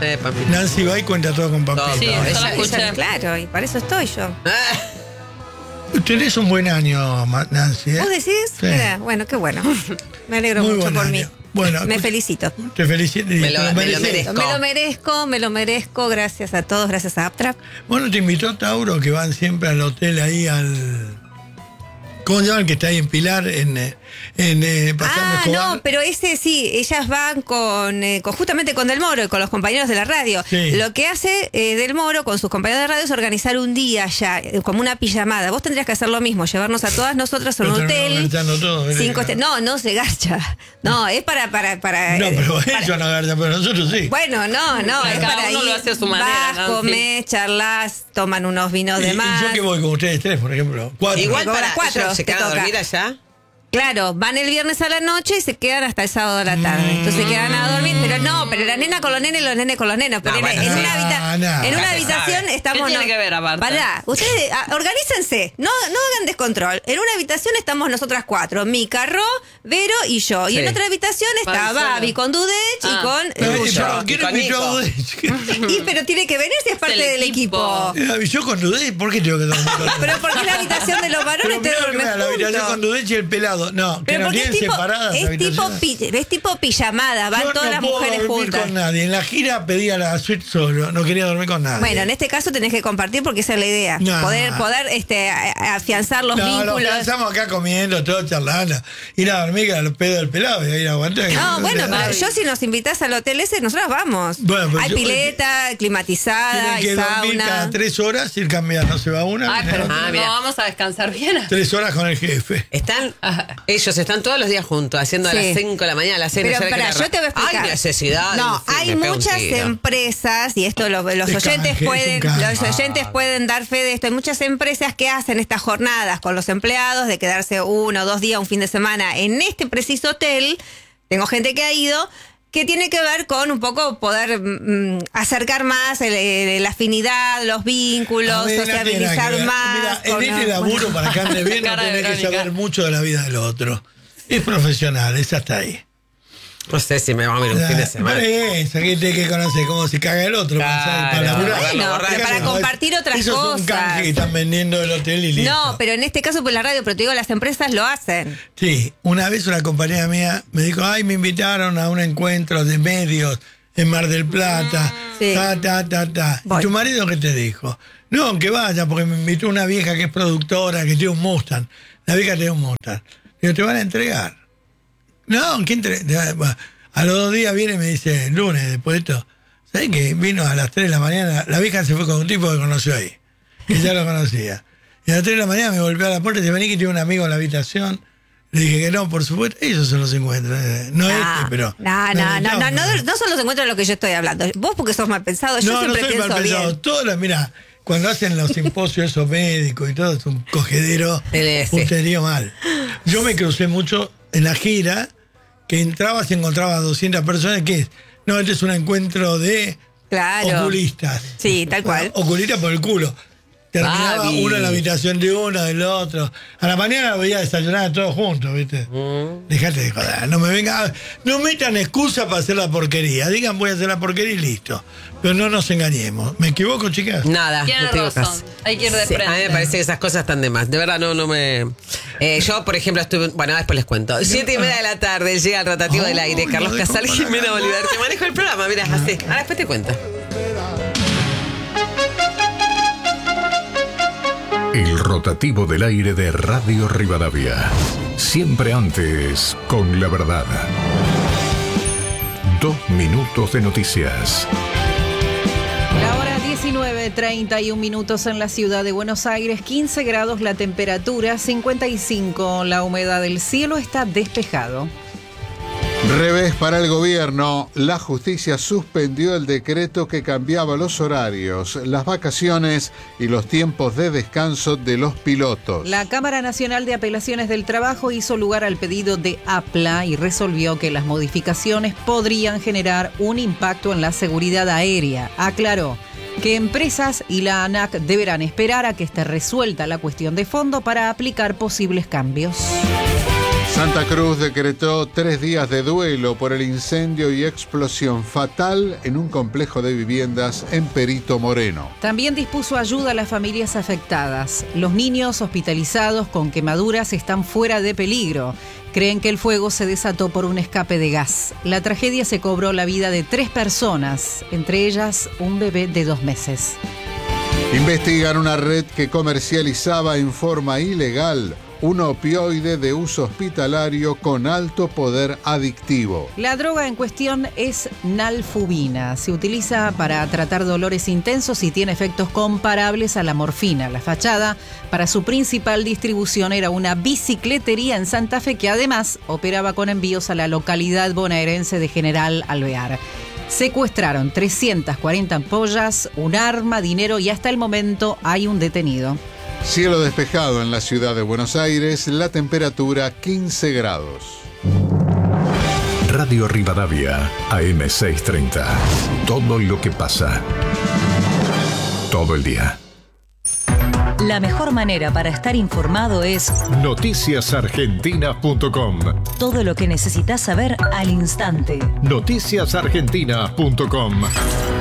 Pampita. Nancy va y cuenta todo con Pampita. Sí, Todo. yo la Ella- escuché. Claro, y para eso estoy yo. Tenés un buen año, Nancy. ¿Vos decís? Sí. Mira, bueno, qué bueno. Me alegro Muy mucho buen por año. mí. Bueno, Me escucha- felicito. Te felicito. Me lo mereces. merezco. Me lo merezco. Gracias a todos, gracias a Aptra. Bueno, te invitó Tauro, que van siempre al hotel ahí ¿cómo se llama el que está ahí en Pilar? Pasando Escobar. No, pero ese sí, ellas van justamente con Del Moro y con los compañeros de la radio. Sí. Lo que hace Del Moro con sus compañeros de radio es organizar un día ya, como una pijamada. Vos tendrías que hacer lo mismo, llevarnos a todas nosotras a un Pero terminamos hotel. garchando todo, ¿verdad? 5 estrellas. No se garcha. No, es para No, pero ellos no agarran, pero nosotros sí. Bueno, no, es Cada para uno ir. lo hace a su manera, Vas, Nancy. comés, charlas, toman unos vinos Y de más. yo que voy con ustedes tres, por ejemplo. 4. Igual Cobra para 4, ellos se te quedan a toca. dormir allá. Claro, van el viernes a la noche y se quedan hasta el sábado a la tarde. Entonces quedan a dormir, pero la nena con los nenes y los nenes con los nenos. Pero No, bueno, en sí. en una Ya se habitación sabe. estamos... ¿Qué tiene que ver, aparte? Pará, ustedes organícense, no hagan descontrol. En una habitación estamos nosotras 4, Mica, Ro, Vero y yo. Y Sí. en otra habitación está Fabi solo. Babi con Dudech y Ah. con Pero Ruyo. ¿quién con invitó a Nico. Y pero tiene que venir si es parte el del equipo. equipo. Yo con Dudech, ¿por qué tengo que dormir con Pero porque es la habitación de los varones, Pero te primero que duermes nada, la habitación juntos. con Dudech y el pelado. No, que Pero no porque tienen separadas las habitaciones. es tipo pijamada, van Yo todas no las puedo mujeres dormir juntas. con nadie. En la gira pedía la suite solo, no quería dormir con nadie. Bueno, en este caso tenés que compartir porque esa es la idea. No. Poder afianzar los Lo vínculos. estamos acá comiendo, todo charlando. Ir a dormir que era los pedos del pelado y a ir a aguantar. No, bueno, pero Babi. yo si nos invitás al hotel ese, nosotros vamos. Bueno, pero hay yo- pileta, climatizada, Tienen que hay dormir cada sauna. 3 horas, ir cambiando. Se va una, Ay, viene pero otra. Ah, no mira. vamos a descansar bien. 3 horas con el jefe. Ellos están todos los días juntos, haciendo a Sí. las 5 de la mañana, a las 6 Pero no sé qué pará, la- yo te voy a explicar. Hay necesidad. No, sí, hay me pego un muchas tiro. empresas, y esto los Es oyentes canje, es un pueden, canje. los oyentes pueden dar fe de esto. Hay muchas empresas que hacen estas jornadas con los empleados de quedarse 1 o 2 días, un fin de semana en este preciso hotel. Tengo gente que ha ido, que tiene que ver con un poco poder acercar más la afinidad, los vínculos, A ver, no tiene nada sociabilizar que ver. más. Mira, en con- este laburo, para que ande bien, no Cara de tenés que Verónica. saber mucho de la vida del otro. Es profesional, esa está ahí. No sé si me vamos a ir un fin de semana. Eso, que tiene que conocer cómo se caga el otro. Claro. para laburar. Bueno, borracho. pero para compartir otras Eso cosas. es un canje que están vendiendo el hotel y listo. No, pero en este caso por la radio, pero te digo, las empresas lo hacen. Sí, una vez una compañera mía me dijo, ay, me invitaron a un encuentro de medios en Mar del Plata. Sí. ¿Y Voy. tu marido qué te dijo? No, que vaya, porque me invitó una vieja que es productora, que tiene un Mustang. La vieja tiene un Mustang. Digo, te van a entregar. No, ¿qué entrega? A los 2 días viene y me dice, lunes, después de esto, ¿sabes qué? Vino a las 3 de la mañana, la vieja se fue con un tipo que conoció ahí, que ya lo conocía. Y a las 3 de la mañana me golpeó a la puerta y dice, vení que tiene un amigo en la habitación. Le dije que no, por supuesto, ellos son los encuentros. No pero... No son los encuentros de los que yo estoy hablando. Vos porque sos mal pensado, yo No siempre soy mal pienso pensado. bien. Mira, cuando hacen los simposios esos médicos y todo, es un cogedero, LS. un tedio mal. Yo me crucé mucho en la gira, que entrabas y encontrabas 200 personas, que es, no, este es un encuentro de Claro. oculistas. Sí, tal cual. Oculistas por el culo. Terminaba Babi. uno en la habitación de uno, del otro. A la mañana lo veía desayunar todos juntos, ¿viste? Dejate de joder, no me venga, no metan excusa para hacer la porquería. Digan voy a hacer la porquería y listo. Pero no nos engañemos. ¿Me equivoco, chicas? Nada, Tiene no te razón. equivocas. Hay que ir de Sí, frente. a mí me parece que esas cosas están de más. De verdad, no me. Yo, por ejemplo, estuve. Bueno, después les cuento. 7:30 de la tarde llega el rotativo del aire. Ay, Carlos no dejó Casal y para Jimena nada. Bolívar. Te manejo el programa, mirá, así. Ahora después te cuento. El rotativo del aire de Radio Rivadavia. Siempre antes, con la verdad. 2 minutos de noticias. La hora 19:31 en la ciudad de Buenos Aires, 15 grados la temperatura, 55 la humedad del cielo, está despejado. Revés para el gobierno. La justicia suspendió el decreto que cambiaba los horarios, las vacaciones y los tiempos de descanso de los pilotos. La Cámara Nacional de Apelaciones del Trabajo hizo lugar al pedido de APLA y resolvió que las modificaciones podrían generar un impacto en la seguridad aérea. Aclaró que empresas y la ANAC deberán esperar a que esté resuelta la cuestión de fondo para aplicar posibles cambios. Santa Cruz decretó 3 días de duelo por el incendio y explosión fatal en un complejo de viviendas en Perito Moreno. También dispuso ayuda a las familias afectadas. Los niños hospitalizados con quemaduras están fuera de peligro. Creen que el fuego se desató por un escape de gas. La tragedia se cobró la vida de 3 personas, entre ellas un bebé de 2 meses. Investigan una red que comercializaba en forma ilegal un opioide de uso hospitalario con alto poder adictivo. La droga en cuestión es nalfubina. Se utiliza para tratar dolores intensos y tiene efectos comparables a la morfina. La fachada para su principal distribución era una bicicletería en Santa Fe que además operaba con envíos a la localidad bonaerense de General Alvear. Secuestraron 340 ampollas, un arma, dinero y hasta el momento hay un detenido. Cielo despejado en la ciudad de Buenos Aires, la temperatura 15 grados. Radio Rivadavia, AM630. Todo lo que pasa. Todo el día. La mejor manera para estar informado es noticiasargentina.com. todo lo que necesitas saber al instante. Noticiasargentina.com.